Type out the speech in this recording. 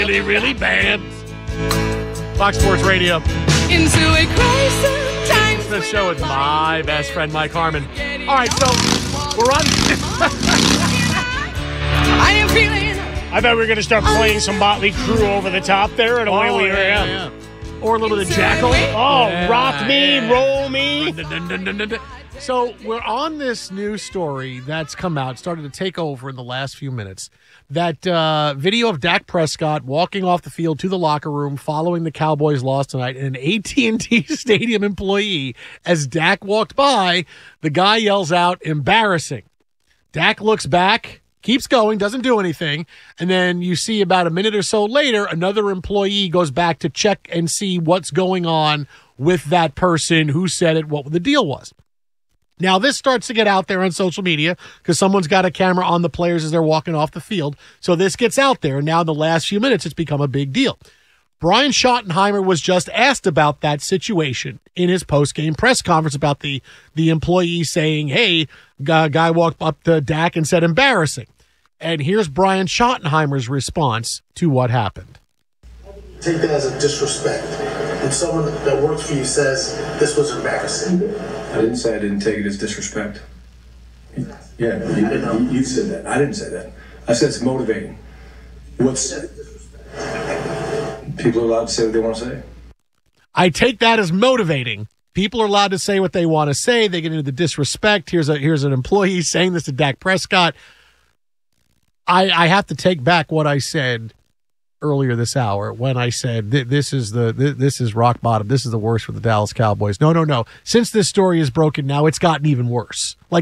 really, really bad. Fox Sports Radio. Into a crisis time. The show with my best friend, Mike Harmon. All right, so we're on. I am feeling. I thought we were going to start playing some Motley Crue over the top there, and away we were. Or a little bit of Jackal. Rock me, roll me. So we're on this news story that's come out, started to take over in the last few minutes. That video of Dak Prescott walking off the field to the locker room following the Cowboys' loss tonight, and an AT&T Stadium employee, as Dak walked by, the guy yells out, "Embarrassing." Dak looks back, keeps going, doesn't do anything, and then you see about a minute or so later, another employee goes back to check and see what's going on with that person, who said it, what the deal was. Now, this starts to get out there on social media because someone's got a camera on the players as they're walking off the field. So this gets out there. And now in the last few minutes, it's become a big deal. Brian Schottenheimer was just asked about that situation in his post-game press conference about the employee saying, hey, guy walked up to Dak and said embarrassing. And here's Brian Schottenheimer's response to what happened. Take that as a disrespect. If someone that works for you says this was embarrassing. I didn't say I didn't take it as disrespect. Yeah, you said that. I didn't say that. I said it's motivating. People are allowed to say what they want to say. I take that as motivating. People are allowed to say what they want to say. They get into the disrespect. Here's an employee saying this to Dak Prescott. I have to take back what I said earlier this hour when I said this is rock bottom. This is the worst for the Dallas Cowboys. No. Since this story is broken now, it's gotten even worse. Like